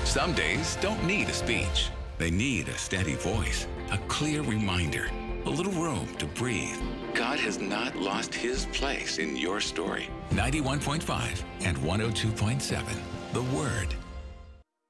Some days don't need a speech. They need a steady voice, a clear reminder, a little room to breathe. God has not lost his place in your story. 91.5 and 102.7. The Word.